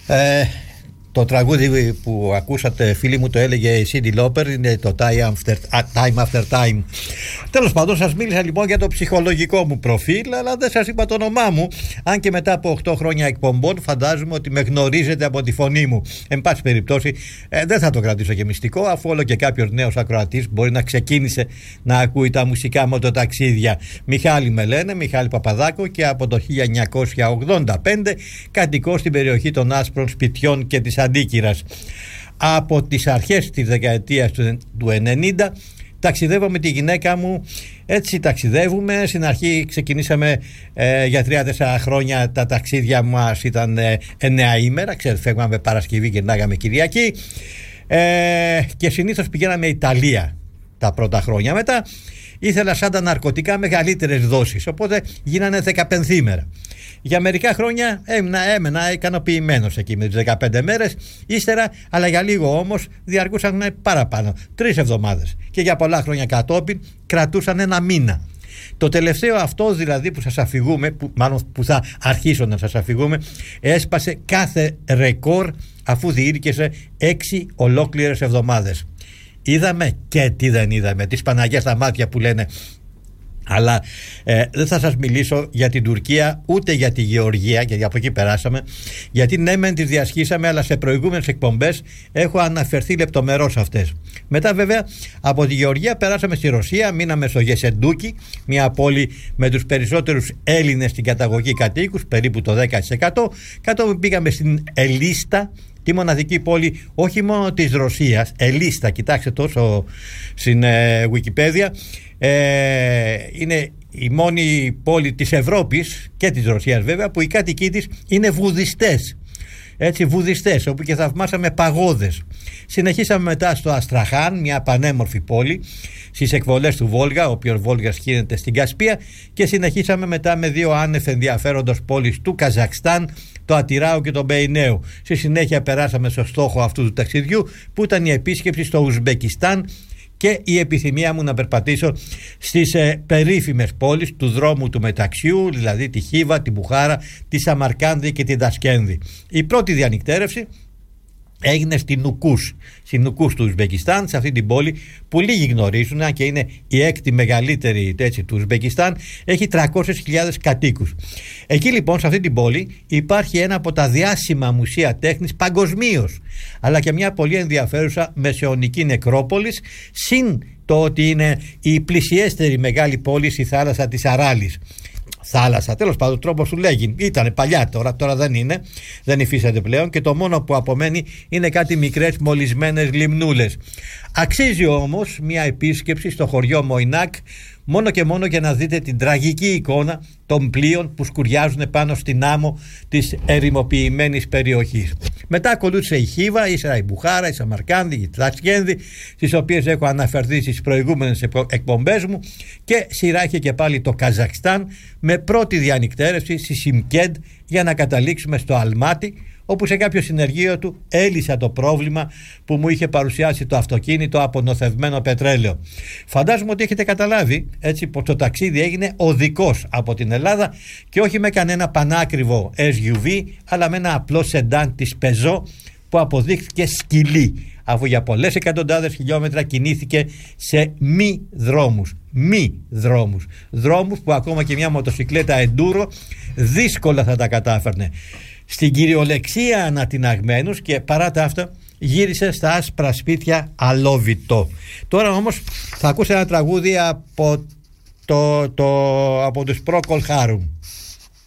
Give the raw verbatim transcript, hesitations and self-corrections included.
Ε, το τραγούδι που ακούσατε, φίλοι μου, το έλεγε η Σίντι Λόπερ, είναι το Time After Time. After time. Τέλος πάντων, σας μίλησα λοιπόν για το ψυχολογικό μου προφίλ, αλλά δεν σας είπα το όνομά μου. Αν και μετά από οκτώ χρόνια εκπομπών, φαντάζομαι ότι με γνωρίζετε από τη φωνή μου. Εν πάση περιπτώσει, ε, δεν θα το κρατήσω και μυστικό, αφού όλο και κάποιος νέος ακροατής μπορεί να ξεκίνησε να ακούει τα μουσικά μοτοταξίδια. Μιχάλη με λένε, Μιχάλη Παπαδάκο, και από το χίλια εννιακόσια ογδόντα πέντε κατοικώ στην περιοχή των Άσπρων Σπιτιών και της Αντίκυρας. Από τις αρχές της δεκαετίας του ενενήντα ταξιδεύω με τη γυναίκα μου. Έτσι ταξιδεύουμε. Στην αρχή ξεκινήσαμε ε, για τρία τέσσερα χρόνια. Τα ταξίδια μας ήταν ε, εννέα ημέρα. Ξέρετε, φεύγαμε Παρασκευή και γυρνάγαμε Κυριακή, ε, και συνήθως πηγαίναμε Ιταλία τα πρώτα χρόνια. Μετά ήθελα σαν τα ναρκωτικά μεγαλύτερες δόσεις, οπότε γίνανε δεκαπενθήμερα. Για μερικά χρόνια έμενα, έμενα ικανοποιημένος εκεί με τις δεκαπέντε μέρες. Ύστερα, αλλά για λίγο όμως, διαρκούσαν παραπάνω, τρεις εβδομάδες. Και για πολλά χρόνια κατόπιν κρατούσαν ένα μήνα. Το τελευταίο αυτό δηλαδή που σας αφηγούμε, που, μάλλον που θα αρχίσω να σας αφηγούμε, έσπασε κάθε ρεκόρ, αφού διήρκεσε έξι ολόκληρες εβδομάδες. Είδαμε και τι δεν είδαμε, τις Παναγιές στα μάτια που λένε. Αλλά ε, δεν θα σας μιλήσω για την Τουρκία ούτε για τη Γεωργία, γιατί από εκεί περάσαμε, γιατί ναι μεν τις διασχίσαμε, αλλά σε προηγούμενες εκπομπές έχω αναφερθεί λεπτομερώς αυτές. Μετά βέβαια από τη Γεωργία περάσαμε στη Ρωσία, μείναμε στο Γεσεντούκι, μια πόλη με τους περισσότερους Έλληνες στην καταγωγή κατοίκους, περίπου το δέκα τοις εκατό. Κατόπιν πήγαμε στην Ελίστα, τη μοναδική πόλη όχι μόνο της Ρωσίας, Ελίστα, κοιτάξτε τόσο στην ε, Wikipedia, ε, είναι η μόνη πόλη της Ευρώπης και της Ρωσίας βέβαια που οι κάτοικοι της είναι βουδιστές. Έτσι, βουδιστές, όπου και θαυμάσαμε παγόδες. Συνεχίσαμε μετά στο Αστραχάν, μια πανέμορφη πόλη, στις εκβολές του Βόλγα, ο οποίος Βόλγας χύνεται στην Κασπία, και συνεχίσαμε μετά με δύο άνευ ενδιαφέροντος πόλεις του Καζακστάν, το Ατυράου και το Μπεϊνέου. Στη συνέχεια περάσαμε στο στόχο αυτού του ταξιδιού, που ήταν η επίσκεψη στο Ουσμπεκιστάν και η επιθυμία μου να περπατήσω στις ε, περίφημες πόλεις του δρόμου του μεταξιού, δηλαδή τη Χίβα, τη Μπουχάρα, τη Σαμαρκάνδη και τη Τασκένδη. Η πρώτη διανυκτέρευση έγινε στη Νουκούς, στη Νουκούς του Ουσμπεκιστάν, σε αυτή την πόλη που λίγοι γνωρίζουν, αν και είναι η έκτη μεγαλύτερη έτσι, του Ουσμπεκιστάν, έχει τριακόσιες χιλιάδες κατοίκους. Εκεί λοιπόν, σε αυτή την πόλη, υπάρχει ένα από τα διάσημα μουσεία τέχνης παγκοσμίως, αλλά και μια πολύ ενδιαφέρουσα μεσαιωνική νεκρόπολης, συν το ότι είναι η πλησιέστερη μεγάλη πόλη στη θάλασσα της Αράλης. Θάλασσα, τέλος πάντων, τρόπος του λέγει. Ήτανε παλιά, τώρα, τώρα δεν είναι, δεν υφίσταται πλέον, και το μόνο που απομένει είναι κάτι μικρές μολυσμένες λιμνούλες. Αξίζει όμως μια επίσκεψη στο χωριό Μοϊνάκ, μόνο και μόνο για να δείτε την τραγική εικόνα των πλοίων που σκουριάζουν πάνω στην άμμο της ερημοποιημένης περιοχής. Μετά ακολούθησε η Χίβα, ύστερα η Μπουχάρα, η Σαμαρκάνδη, η Τασκένδη, στις οποίες έχω αναφερθεί στις προηγούμενες εκπομπές μου, και σειρά είχε και πάλι το Καζακστάν, με πρώτη διανυκτέρευση στη Σιμκέντ, για να καταλήξουμε στο Αλμάτι, όπου σε κάποιο συνεργείο του έλυσα το πρόβλημα που μου είχε παρουσιάσει το αυτοκίνητο από νοθευμένο πετρέλαιο. Φαντάζομαι ότι έχετε καταλάβει έτσι πως το ταξίδι έγινε οδικός από την Ελλάδα και όχι με κανένα πανάκριβο ες γιου βι, αλλά με ένα απλό σεντάν της Peugeot που αποδείχθηκε σκυλί, αφού για πολλές εκατοντάδες χιλιόμετρα κινήθηκε σε μη δρόμους. Μη δρόμους. Δρόμους που ακόμα και μια μοτοσικλέτα enduro δύσκολα θα τα κατάφερνε. Στην κυριολεξία ανατιναγμένους, και παρά τα αυτά γύρισε στα άσπρα σπίτια αλόβητο. Τώρα όμως θα ακούσω ένα τραγούδι από, το, το, από τους Procol Harum.